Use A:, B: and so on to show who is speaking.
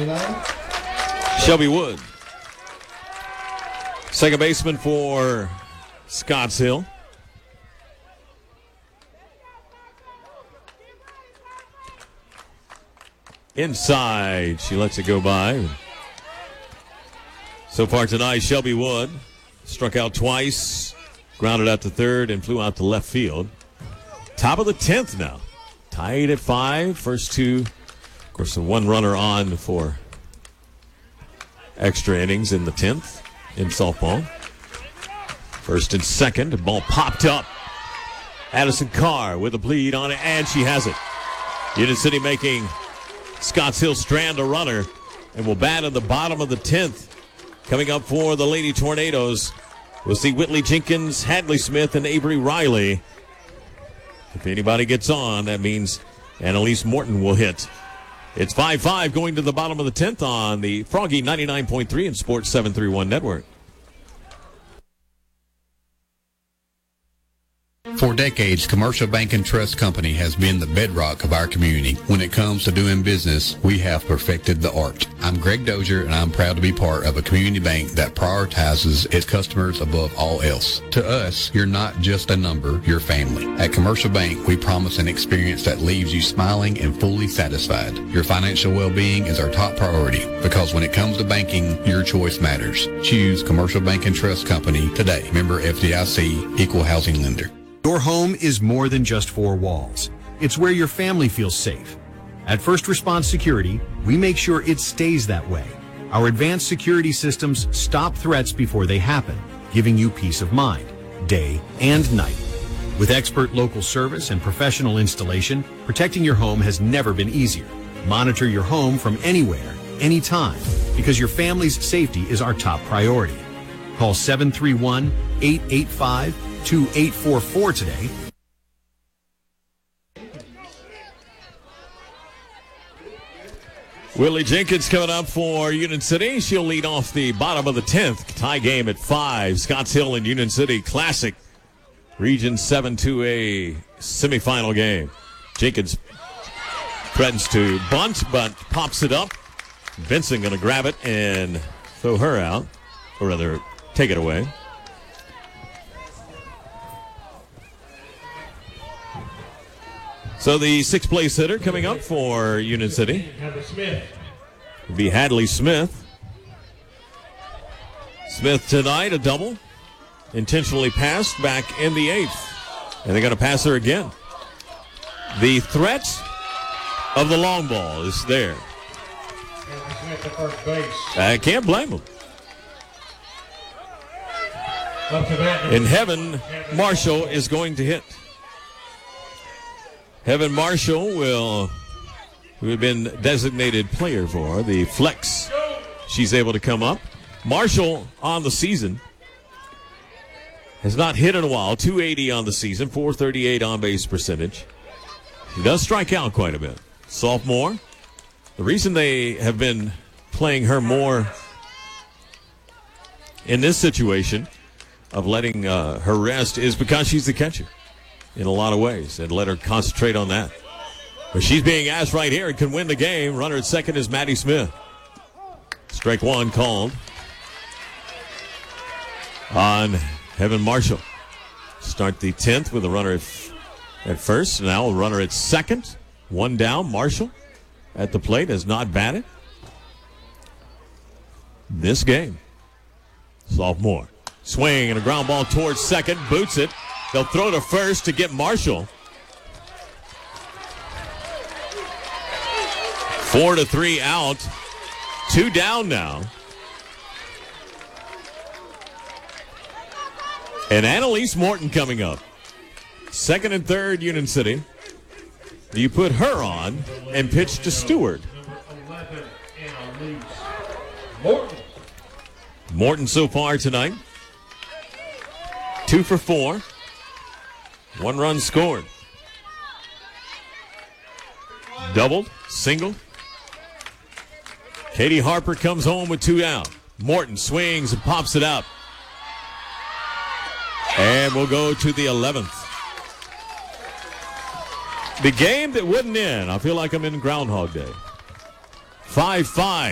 A: Shelby Wood. Second baseman for Scottsdale. Inside, she lets it go by. So far tonight, Shelby Wood struck out twice, grounded out to third, and flew out to left field. Top of the 10th now. Tied at 5. First two, of course, the one runner on for extra innings in the 10th in softball. First and second, the ball popped up. Addison Carr with a bleed on it, and she has it. Union City making Scottsdale strand a runner and will bat in the bottom of the 10th. Coming up for the Lady Tornadoes, we'll see Whitley Jenkins, Hadley Smith, and Avery Riley. If anybody gets on, that means Annalise Morton will hit. It's 5-5 going to the bottom of the 10th on the Froggy 99.3 and Sports 731 Network.
B: For decades, Commercial Bank and Trust Company has been the bedrock of our community. When it comes to doing business, we have perfected the art. I'm Greg Dozier, and I'm proud to be part of a community bank that prioritizes its customers above all else. To us, you're not just a number, you're family. At Commercial Bank, we promise an experience that leaves you smiling and fully satisfied. Your financial well-being is our top priority, because when it comes to banking, your choice matters. Choose Commercial Bank and Trust Company today. Member FDIC, Equal Housing Lender.
C: Your home is more than just four walls. It's where your family feels safe. At First Response Security, we make sure it stays that way. Our advanced security systems stop threats before they happen, giving you peace of mind, day and night. With expert local service and professional installation, protecting your home has never been easier. Monitor your home from anywhere, anytime, because your family's safety is our top priority. Call 731-885-2844 today.
A: Whitley Jenkins coming up for Union City. She'll lead off the bottom of the 10th. Tie game at 5. Scotts Hill and Union City Classic. Region 7 2A semifinal game. Jenkins threatens to bunt, but pops it up. Vincent going to grab it and throw her out. Or rather, take it away. So the sixth place hitter coming up for Union City will be Hadley Smith. Smith tonight, a double. Intentionally passed back in the 8th. And they're going to pass her again. The threat of the long ball is there. I can't blame them. And Heaven Marshall is going to hit. Heaven Marshall who have been designated player for the flex. She's able to come up. Marshall on the season has not hit in a while. 280 on the season, 438 on base percentage. He does strike out quite a bit. Sophomore. The reason they have been playing her more in this situation of letting her rest is because she's the catcher in a lot of ways, and let her concentrate on that. But she's being asked right here and can win the game. Runner at second is Maddie Smith. Strike one called on Heaven Marshall. Start the 10th with a runner at first. Now a runner at second. One down. Marshall at the plate has not batted this game. Sophomore. Swing and a ground ball towards second. Boots it. They'll throw to first to get Marshall. 4-3 out. 2 down now. And Annalise Morton coming up. Second and third, Union City. Do you put her on and pitch to Stewart? Morton so far tonight. 2 for 4. 1 run scored. Doubled, singled. Katie Harper comes home with 2 out. Morton swings and pops it up. And we'll go to the 11th. The game that wouldn't end. I feel like I'm in Groundhog Day. 5-5.